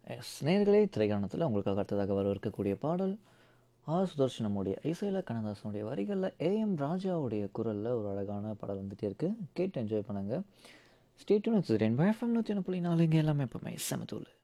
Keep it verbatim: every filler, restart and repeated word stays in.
S நேர்களே திரைக்காணத்தில் உங்களுக்காக அடுத்ததாக வர இருக்கக்கூடிய பாடல் ஆர் சுதர்ஷனமுடைய இசையில் கண்ணதாசனுடைய வரிகளில் ஏஎம் ராஜாவுடைய குரலில் ஒரு அழகான பாடல் வந்துட்டே இருக்குது. கேட்டு என்ஜாய் பண்ணுங்கள். ஸ்டேட்யூன் ரெண்டு எஃப்எம் நூற்றி ஒன்று புள்ளி நாலு இங்கே எல்லாமே எப்பவுமே செமத்தூள்.